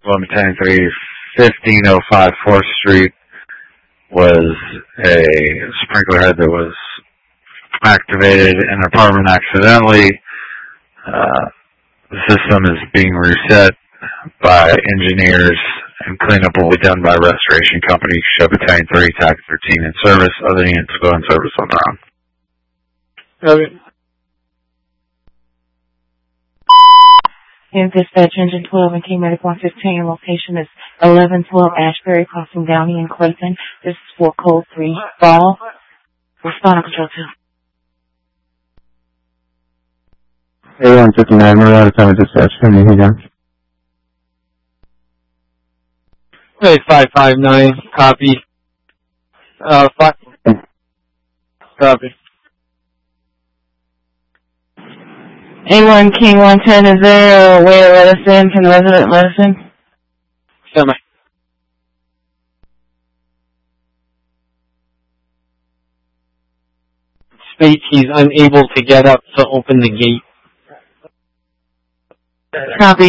Well, Battalion 3, 1505 4th Street was a sprinkler head that was activated in an apartment accidentally. The system is being reset by engineers, and cleanup will be done by restoration company. Show Battalion 3, TAC 13 in service. Other units go in service on their own. Okay. In dispatch, engine 12 and King Medic 115. Location is 1112 Ashbury, crossing Downey and Clayton. This is for code 3. Ball. Respond to control 2. A159, we're out of time with dispatch. How many you got? Hey, 559, copy. Copy. A1 King 110, is there a way to let us in? Can the resident let us in? Semi. States he's unable to get up to open the gate. Copy.